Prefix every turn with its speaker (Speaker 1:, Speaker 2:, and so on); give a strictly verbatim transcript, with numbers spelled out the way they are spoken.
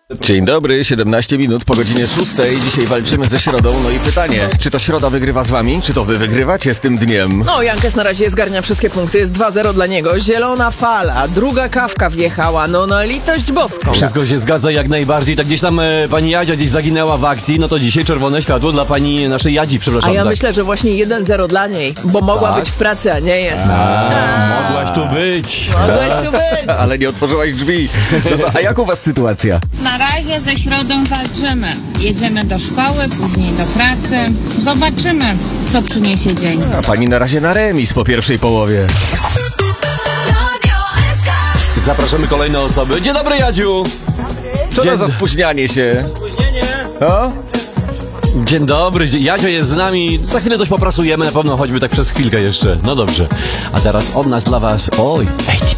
Speaker 1: Dzień dobry, siedemnaście minut po godzinie szóstej. Dzisiaj walczymy ze Środą. No i pytanie, czy to Środa wygrywa z wami? Czy to wy wygrywacie z tym dniem?
Speaker 2: No, Jankes na razie zgarnia wszystkie punkty. Jest dwa zero dla niego. Zielona fala. Druga kawka wjechała. No na litość boską.
Speaker 3: Wszystko się zgadza jak najbardziej. Tak gdzieś tam e, pani Jadzia gdzieś zaginęła w akcji. No to dzisiaj czerwone światło dla pani naszej Jadzi, przepraszam.
Speaker 2: A ja
Speaker 3: tak.
Speaker 2: myślę, że właśnie jeden zero dla niej. Bo mogła
Speaker 3: Tak?
Speaker 2: być w pracy, a nie jest.
Speaker 3: A, mogłaś tu być.
Speaker 2: Mogłaś tu być.
Speaker 1: Ale nie otworzyłaś drzwi. No to, a jak u was sytuacja?
Speaker 4: Na razie ze Środą walczymy. Jedziemy do szkoły, później do pracy. Zobaczymy, co przyniesie dzień.
Speaker 1: A pani na razie na remis po pierwszej połowie.
Speaker 3: Zapraszamy kolejne osoby. Dzień dobry, Jadziu.
Speaker 1: Co
Speaker 3: Dzień...
Speaker 1: to za spóźnianie się? No?
Speaker 3: Dzień dobry, Jadzio jest z nami. Za chwilę coś poprasujemy, na pewno choćby tak przez chwilkę jeszcze. No dobrze. A teraz od nas dla was. Oj, ej,